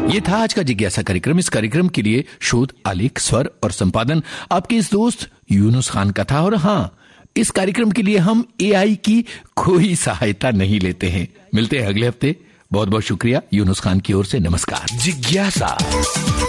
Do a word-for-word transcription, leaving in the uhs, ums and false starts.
ये था आज का जिज्ञासा कार्यक्रम। इस कार्यक्रम के लिए शोध, आलेख, स्वर और संपादन आपके इस दोस्त यूनुस खान का था। और हाँ, इस कार्यक्रम के लिए हम एआई की कोई सहायता नहीं लेते हैं। मिलते हैं अगले हफ्ते। बहुत बहुत शुक्रिया यूनुस खान की ओर से। नमस्कार। जिज्ञासा।